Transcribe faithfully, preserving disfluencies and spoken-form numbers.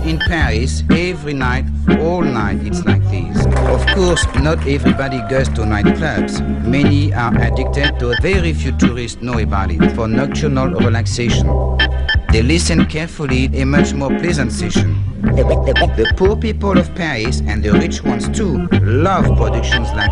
in Paris, every night, all night, it's like this. Of course, not everybody goes to nightclubs. Many are addicted to it. Very few tourists know about it for nocturnal relaxation. They listen carefully, a much more pleasant session. The poor people of Paris, and the rich ones too, love productions like